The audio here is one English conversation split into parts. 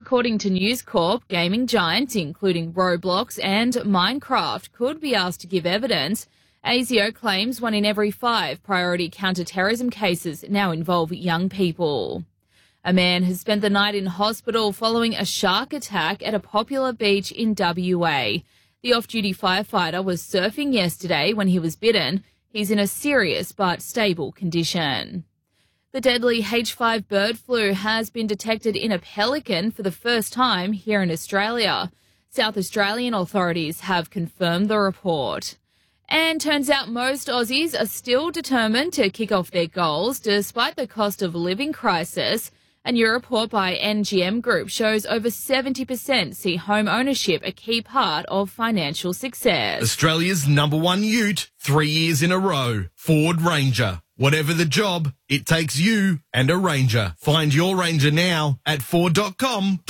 According to News Corp, gaming giants, including Roblox and Minecraft, could be asked to give evidence. ASIO claims 1 in every 5 priority counter-terrorism cases now involve young people. A man has spent the night in hospital following a shark attack at a popular beach in WA. The off-duty firefighter was surfing yesterday when he was bitten. He's in a serious but stable condition. The deadly H5 bird flu has been detected in a pelican for the first time here in Australia. South Australian authorities have confirmed the report. And turns out most Aussies are still determined to kick off their goals despite the cost of living crisis. A new report by NGM Group shows over 70% see home ownership a key part of financial success. Australia's '1 ute, 3 years in a row. Ford Ranger. Whatever the job, it takes you and a Ranger. Find your Ranger now at ford.com.au.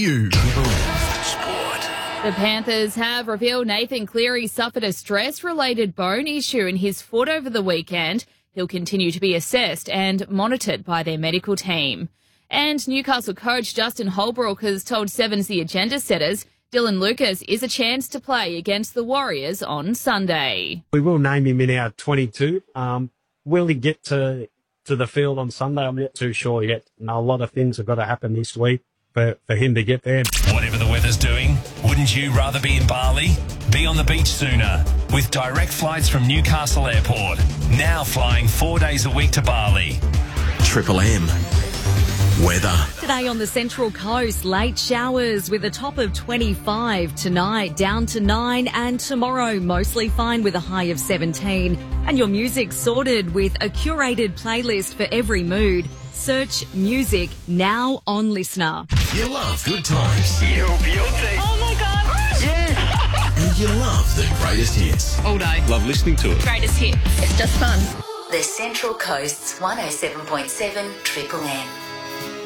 The Panthers have revealed Nathan Cleary suffered a stress-related bone issue in his foot over the weekend. He'll continue to be assessed and monitored by their medical team. And Newcastle coach Justin Holbrook has told Sevens the agenda setters Dylan Lucas is a chance to play against the Warriors on Sunday. We will name him in our 22. Will he get to the field on Sunday? I'm not too sure yet. A lot of things have got to happen this week for him to get there. Whatever the weather's doing, wouldn't you rather be in Bali? Be on the beach sooner with direct flights from Newcastle Airport. Now flying 4 days a week to Bali. Triple M. Weather. Today on the Central Coast, late showers with a top of 25 tonight, down to 9, and tomorrow mostly fine with a high of 17. And your music sorted with a curated playlist for every mood. Search music now on Listener. You love good times. You're beauty. Oh my God. Yeah. And you love the greatest hits. All day. Love listening to it. Greatest hit. It's just fun. The Central Coast's 107.7 Triple M.